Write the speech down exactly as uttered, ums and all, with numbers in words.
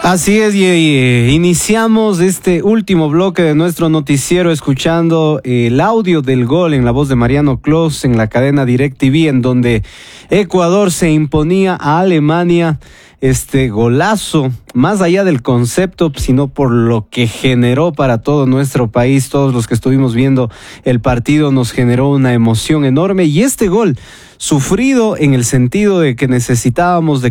Así es, y, y iniciamos este último bloque de nuestro noticiero escuchando el audio del gol en la voz de Mariano Clos en la cadena DirecTV, en donde Ecuador se imponía a Alemania. Este golazo, más allá del concepto, sino por lo que generó para todo nuestro país, todos los que estuvimos viendo el partido, nos generó una emoción enorme. Y este gol, sufrido en el sentido de que necesitábamos de